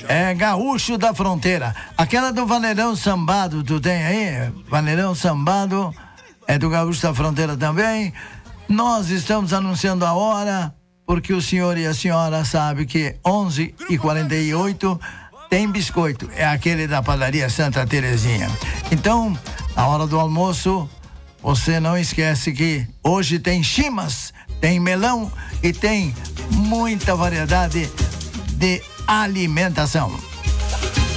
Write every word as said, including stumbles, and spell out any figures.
É Gaúcho da Fronteira. Aquela do Vaneirão Sambado, tu tem aí? Vaneirão Sambado é do Gaúcho da Fronteira também. Nós estamos anunciando a hora, porque o senhor e a senhora sabem que onze e quarenta e oito tem biscoito. É aquele da padaria Santa Terezinha. Então, na hora do almoço, você não esquece que hoje tem chimas, tem melão e tem muita variedade de alimentação.